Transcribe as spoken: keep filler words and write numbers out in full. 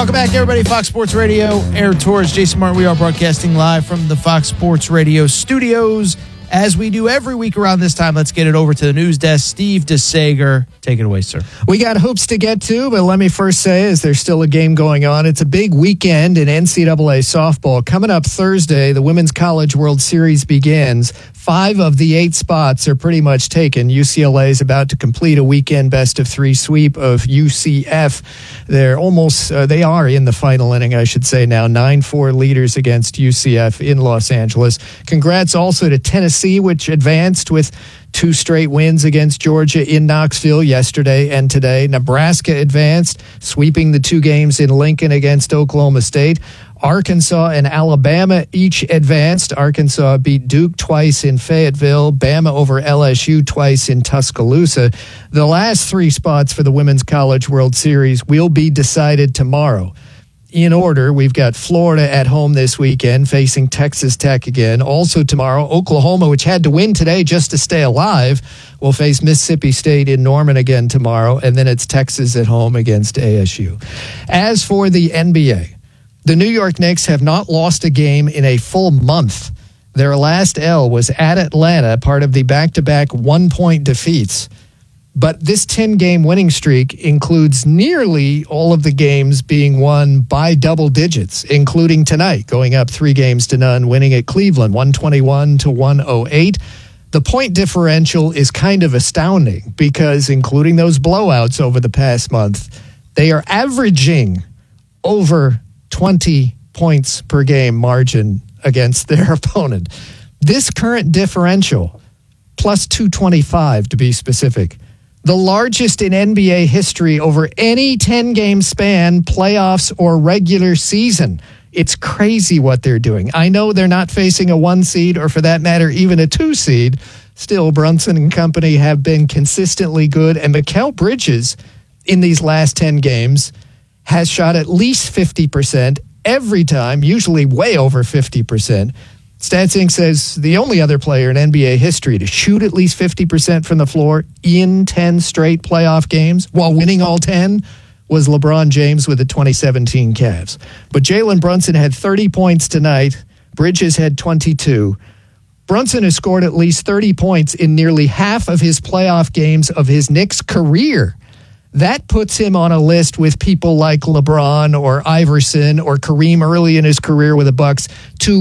Welcome back, everybody. Fox Sports Radio, Air Tours, Jason Martin. We are broadcasting live from the Fox Sports Radio studios. As we do every week around this time, let's get it over to the news desk. Steve DeSager, take it away, sir. We got hoops to get to, but let me first say, is there's still a game going on. It's a big weekend in N C double A softball. Coming up Thursday, the Women's College World Series begins. Five of the eight spots are pretty much taken. U C L A is about to complete a weekend best-of-three sweep of U C F. They're almost, uh, they are in the final inning, I should say now. nine four leaders against U C F in Los Angeles. Congrats also to Tennessee, which advanced with two straight wins against Georgia in Knoxville yesterday and today. Nebraska advanced, sweeping the two games in Lincoln against Oklahoma State. Arkansas and Alabama each advanced. Arkansas beat Duke twice in Fayetteville, Bama over L S U twice in Tuscaloosa. The last three spots for the Women's College World Series will be decided tomorrow. In order, we've got Florida at home this weekend, facing Texas Tech again. Also tomorrow, Oklahoma, which had to win today just to stay alive, will face Mississippi State in Norman again tomorrow. And then it's Texas at home against A S U. As for the N B A, the New York Knicks have not lost a game in a full month. Their last L was at Atlanta, part of the back-to-back one-point defeats. But this ten-game winning streak includes nearly all of the games being won by double digits, including tonight, going up three games to none, winning at Cleveland, one twenty-one to one oh eight. The point differential is kind of astounding because, including those blowouts over the past month, they are averaging over twenty points per game margin against their opponent. This current differential, plus two twenty-five to be specific, the largest in N B A history over any ten-game span, playoffs or regular season. It's crazy what they're doing. I know they're not facing a one seed or, for that matter, even a two seed. Still, Brunson and company have been consistently good, and Mikal Bridges in these last ten games has shot at least fifty percent every time, usually way over fifty percent. StatsInc says the only other player in N B A history to shoot at least fifty percent from the floor in ten straight playoff games while winning all ten was LeBron James with the twenty seventeen Cavs. But Jalen Brunson had thirty points tonight. Bridges had twenty-two. Brunson has scored at least thirty points in nearly half of his playoff games of his Knicks career. That puts him on a list with people like LeBron or Iverson or Kareem early in his career with the Bucks to